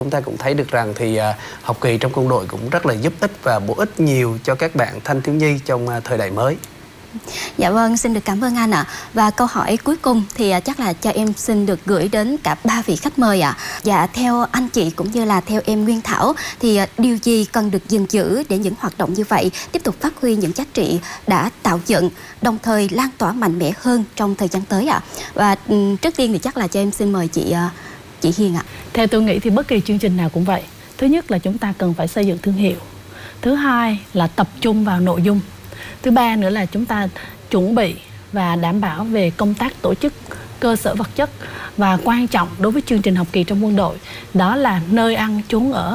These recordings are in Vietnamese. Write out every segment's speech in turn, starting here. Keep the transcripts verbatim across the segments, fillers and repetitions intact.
Chúng ta cũng thấy được rằng thì uh, học kỳ trong quân đội cũng rất là giúp ích và bổ ích nhiều cho các bạn thanh thiếu nhi trong uh, thời đại mới. Dạ vâng, xin được cảm ơn anh ạ. Và câu hỏi cuối cùng thì chắc là cho em xin được gửi đến cả ba vị khách mời ạ. Dạ, theo anh chị cũng như là theo em Nguyên Thảo thì điều gì cần được gìn giữ để những hoạt động như vậy tiếp tục phát huy những giá trị đã tạo dựng, đồng thời lan tỏa mạnh mẽ hơn trong thời gian tới ạ? Và trước tiên thì chắc là cho em xin mời chị chị Hiền ạ. Theo tôi nghĩ thì bất kỳ chương trình nào cũng vậy. Thứ nhất là chúng ta cần phải xây dựng thương hiệu. Thứ hai là tập trung vào nội dung. Thứ ba nữa là chúng ta chuẩn bị và đảm bảo về công tác tổ chức, cơ sở vật chất. Và quan trọng đối với chương trình học kỳ trong quân đội, đó là nơi ăn chốn ở.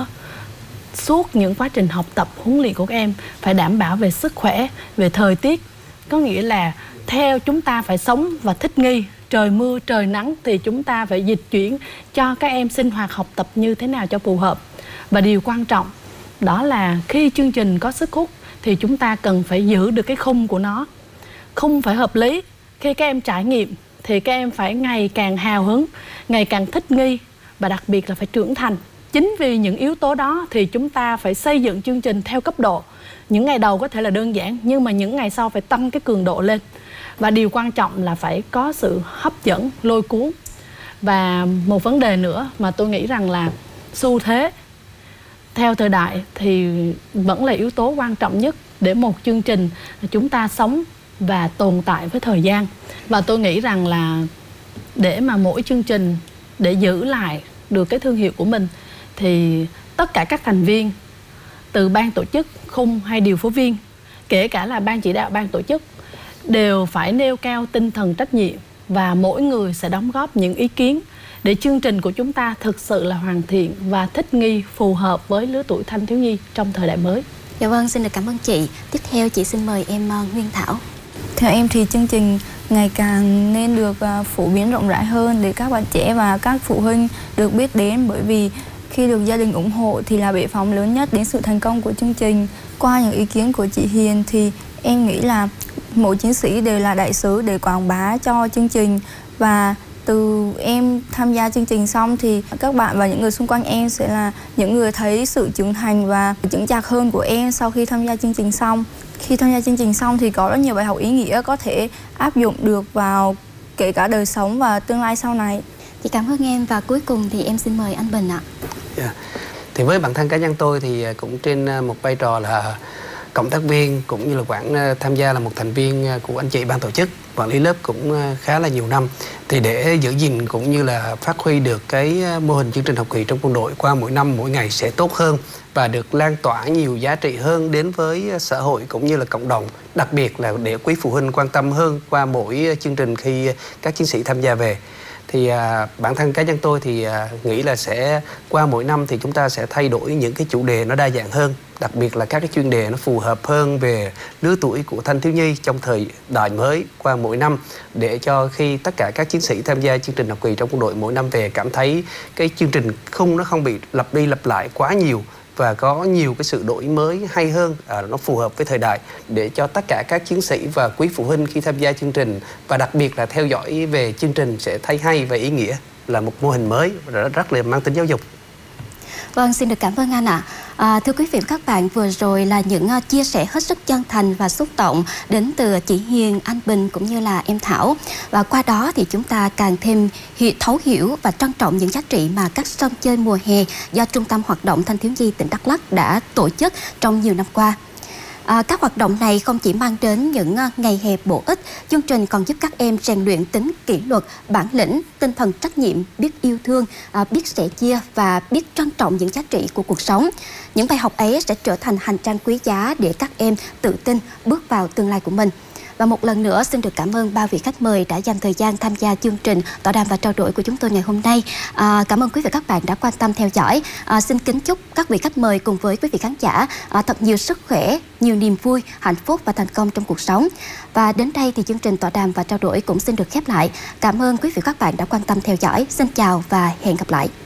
Suốt những quá trình học tập, huấn luyện của các em phải đảm bảo về sức khỏe, về thời tiết. Có nghĩa là theo chúng ta phải sống và thích nghi. Trời mưa, trời nắng thì chúng ta phải dịch chuyển cho các em sinh hoạt học tập như thế nào cho phù hợp. Và điều quan trọng đó là khi chương trình có sức hút thì chúng ta cần phải giữ được cái khung của nó. Khung phải hợp lý. Khi các em trải nghiệm thì các em phải ngày càng hào hứng, ngày càng thích nghi và đặc biệt là phải trưởng thành. Chính vì những yếu tố đó thì chúng ta phải xây dựng chương trình theo cấp độ. Những ngày đầu có thể là đơn giản, nhưng mà những ngày sau phải tăng cái cường độ lên. Và điều quan trọng là phải có sự hấp dẫn, lôi cuốn. Và một vấn đề nữa mà tôi nghĩ rằng là xu thế theo thời đại thì vẫn là yếu tố quan trọng nhất để một chương trình chúng ta sống và tồn tại với thời gian. Và tôi nghĩ rằng là để mà mỗi chương trình để giữ lại được cái thương hiệu của mình thì tất cả các thành viên từ ban tổ chức, khung hay điều phối viên, kể cả là ban chỉ đạo, ban tổ chức đều phải nêu cao tinh thần trách nhiệm và mỗi người sẽ đóng góp những ý kiến để chương trình của chúng ta thực sự là hoàn thiện và thích nghi phù hợp với lứa tuổi thanh thiếu nhi trong thời đại mới. Dạ vâng, xin được cảm ơn chị. Tiếp theo chị xin mời em Nguyên Thảo. Theo em thì chương trình ngày càng nên được phổ biến rộng rãi hơn để các bạn trẻ và các phụ huynh được biết đến, bởi vì khi được gia đình ủng hộ thì là bệ phóng lớn nhất đến sự thành công của chương trình. Qua những ý kiến của chị Hiền thì em nghĩ là mỗi chiến sĩ đều là đại sứ để quảng bá cho chương trình. Và từ em tham gia chương trình xong thì các bạn và những người xung quanh em sẽ là những người thấy sự trưởng thành và chững chạc hơn của em sau khi tham gia chương trình xong. Khi tham gia chương trình xong thì có rất nhiều bài học ý nghĩa có thể áp dụng được vào kể cả đời sống và tương lai sau này. Chị cảm ơn em và cuối cùng thì em xin mời anh Bình ạ. Yeah. Thì với bản thân cá nhân tôi thì cũng trên một vai trò là cộng tác viên cũng như là quản tham gia là một thành viên của anh chị ban tổ chức, quản lý lớp cũng khá là nhiều năm. Thì để giữ gìn cũng như là phát huy được cái mô hình chương trình học kỳ trong quân đội qua mỗi năm mỗi ngày sẽ tốt hơn và được lan tỏa nhiều giá trị hơn đến với xã hội cũng như là cộng đồng, đặc biệt là để quý phụ huynh quan tâm hơn qua mỗi chương trình khi các chiến sĩ tham gia về. Thì à, bản thân cá nhân tôi thì à, nghĩ là sẽ qua mỗi năm thì chúng ta sẽ thay đổi những cái chủ đề nó đa dạng hơn, đặc biệt là các cái chuyên đề nó phù hợp hơn về lứa tuổi của thanh thiếu nhi trong thời đại mới qua mỗi năm, để cho khi tất cả các chiến sĩ tham gia chương trình học kỳ trong quân đội mỗi năm về cảm thấy cái chương trình khung nó không bị lặp đi lặp lại quá nhiều và có nhiều cái sự đổi mới hay hơn, à, nó phù hợp với thời đại, để cho tất cả các chiến sĩ và quý phụ huynh khi tham gia chương trình và đặc biệt là theo dõi về chương trình sẽ thấy hay và ý nghĩa, là một mô hình mới rất, rất là mang tính giáo dục. Vâng, xin được cảm ơn anh ạ. À, thưa quý vị và các bạn, vừa rồi là những uh, chia sẻ hết sức chân thành và xúc động đến từ chị Hiền, anh Bình cũng như là em Thảo. Và qua đó thì chúng ta càng thêm hiểu, thấu hiểu và trân trọng những giá trị mà các sân chơi mùa hè do Trung tâm Hoạt động Thanh thiếu nhi tỉnh Đắk Lắk đã tổ chức trong nhiều năm qua. À, các hoạt động này không chỉ mang đến những uh, ngày hè bổ ích, chương trình còn giúp các em rèn luyện tính kỷ luật, bản lĩnh, tinh thần trách nhiệm, biết yêu thương, uh, biết sẻ chia và biết trân trọng những giá trị của cuộc sống. Những bài học ấy sẽ trở thành hành trang quý giá để các em tự tin bước vào tương lai của mình. Và một lần nữa xin được cảm ơn ba vị khách mời đã dành thời gian tham gia chương trình tọa đàm và trao đổi của chúng tôi ngày hôm nay. À, cảm ơn quý vị và các bạn đã quan tâm theo dõi. À, xin kính chúc các vị khách mời cùng với quý vị khán giả à, thật nhiều sức khỏe, nhiều niềm vui, hạnh phúc và thành công trong cuộc sống. Và đến đây thì chương trình tọa đàm và trao đổi cũng xin được khép lại. Cảm ơn quý vị và các bạn đã quan tâm theo dõi. Xin chào và hẹn gặp lại.